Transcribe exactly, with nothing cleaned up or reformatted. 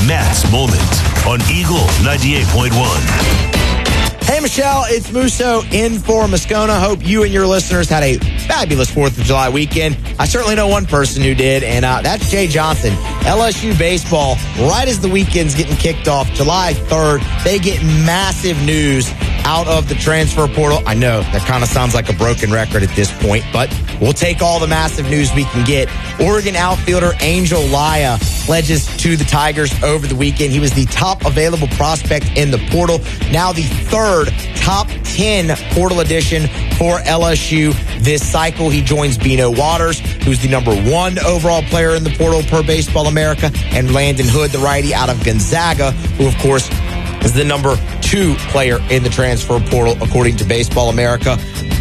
Matt's Moment on Eagle ninety-eight point one. Hey, Michelle, it's Musso in for Moscona. Hope you and your listeners had a fabulous fourth of July weekend. I certainly know one person who did, and uh, that's Jay Johnson. L S U baseball, right as the weekend's getting kicked off, July third, they get massive news out of the transfer portal. I know that kind of sounds like a broken record at this point, but we'll take all the massive news we can get. Oregon outfielder Angel Laya pledges to the Tigers over the weekend. He was the top available prospect in the portal. Now the third top ten portal addition for L S U this cycle. He joins Bino Waters, who's the number one overall player in the portal per Baseball America, and Landon Hood, the righty out of Gonzaga, who, of course, is the number two player in the transfer portal, according to Baseball America.